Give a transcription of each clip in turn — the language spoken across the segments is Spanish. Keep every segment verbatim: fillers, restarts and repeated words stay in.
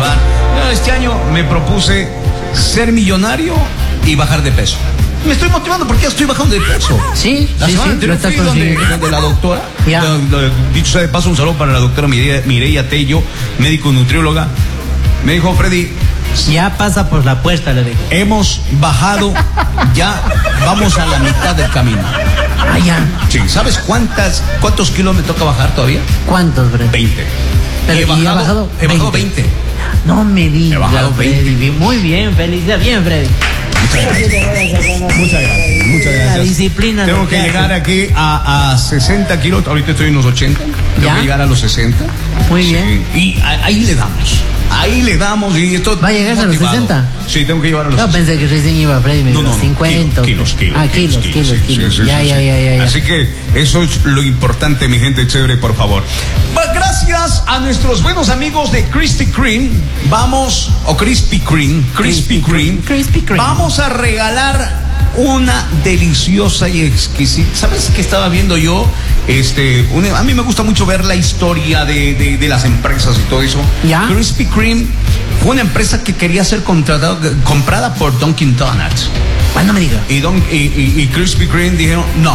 motivar. Este año me propuse ser millonario y bajar de peso. Me estoy motivando porque ya estoy bajando de peso. Sí, la sí, semana sí, anterior fui donde, donde la doctora, ya. la, la, dicho sea de paso, un saludo para la doctora Mireia, Mireia Tello, médico nutrióloga. Me dijo, Freddy, ya pasa por la puerta, le digo. Hemos bajado, ya vamos a la mitad del camino. Ah, ya. Sí, ¿sabes cuántas, cuántos kilos me toca bajar todavía? ¿Cuántos, Freddy? veinte. Pero he bajado, ¿y ha bajado? He bajado veinte. No me digas, He bajado veinte. Freddy. Muy bien, felicidad. Bien, Freddy. Muchas gracias. Muchas gracias. Muchas gracias. La disciplina. Tengo que llegar aquí a, a sesenta kilos. Ahorita estoy en los ochenta. Tengo ¿Ya? que llegar a los sesenta. Muy bien. Sí. Y a, ahí le damos. Ahí le damos y esto. ¿Va a llegar a los sesenta? Sí, tengo que llegar a los No, sesenta. pensé que recién iba Freddy, me No, dijo no, no, cincuenta. kilos, kilos, Ah, kilos, kilos, kilos. sí, kilos. sí, sí, ya, sí, ya, sí. ya, ya, ya. Así que eso es lo importante, mi gente chévere, por favor. Pues gracias a nuestros buenos amigos de Krispy Kreme, vamos, o Krispy Kreme, Krispy Kreme, Krispy Kreme. vamos a regalar una deliciosa y exquisita. ¿Sabes qué estaba viendo yo? Este, una, a mí me gusta mucho ver la historia de, de, de las empresas y todo eso. ¿Ya? Krispy Kreme fue una empresa que quería ser contratada, comprada por Dunkin' Donuts. Bueno, me diga. Y, Don, y, y, y Krispy Kreme dijeron, no.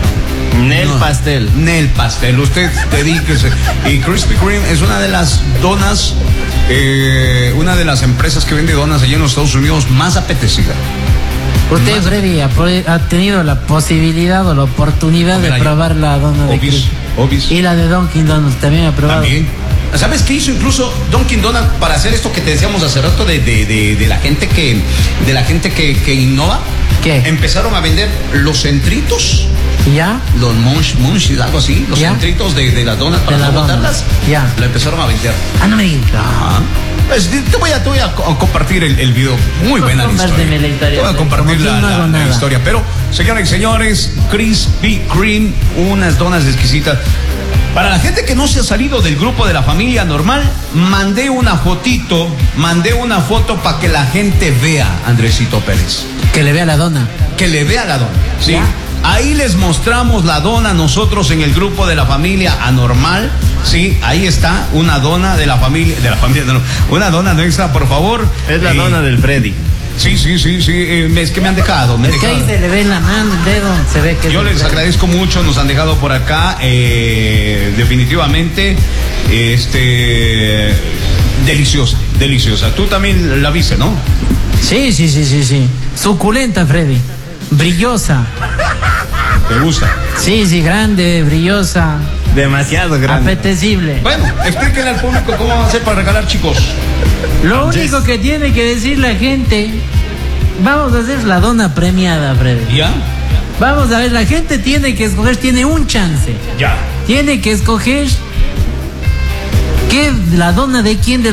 Nel no, pastel. Nel pastel, usted dedíquese. Y Krispy Kreme es una de las donas, eh, una de las empresas que vende donas allá en los Estados Unidos más apetecida. Usted, Freddy, ha, ha tenido la posibilidad o la oportunidad de probar la dona de Obis, obis. Y la de Dunkin' Donuts también ha probado. También. ¿Sabes qué hizo incluso Dunkin' Donuts para hacer esto que te decíamos hace rato de, de, de, de la gente que de la gente que, que innova? ¿Qué? Empezaron a vender los centritos, ¿Ya? los munch, munch, algo así, los ¿Ya? centritos de, de las donas para De no las botarlas. donas. Ya. Lo empezaron a vender. Ah, no me digas. Ajá. Pues, te voy a, te voy a co- compartir el, el video. Muy buena la historia. Compárteme la historia. Te voy a compartir Como la, que no la- hago la nada. historia. Pero, señoras y señores, Krispy Kreme, unas donas exquisitas. Para la gente que no se ha salido del grupo de la familia normal, mandé una fotito, mandé una foto para que la gente vea, Andresito Pérez. Que le vea la dona. Que le vea la dona, ¿sí? ¿Ya? Ahí les mostramos la dona nosotros en el grupo de la familia anormal, ¿sí? Ahí está una dona de la familia, de la familia, no, una dona nuestra, por favor. Es la Eh, dona del Freddy. Sí, sí, sí, sí, eh, es que me han dejado, me han Es que ahí dejado. se le ve la mano, el dedo, se ve que... Yo les agradezco mucho, nos han dejado por acá, eh, definitivamente, este, deliciosa, deliciosa. Tú también la viste, ¿no? Sí, sí, sí, sí, sí. Suculenta, Freddy. Brillosa. ¿Te gusta? Sí, sí, grande, brillosa. Demasiado grande. Apetecible. Bueno, explíquenle al público cómo van a hacer para regalar, chicos. Lo único que tiene que decir la gente, vamos a hacer la dona premiada, Freddy. ¿Ya? Vamos a ver, la gente tiene que escoger, tiene un chance. Ya. Tiene que escoger qué, la dona de quién de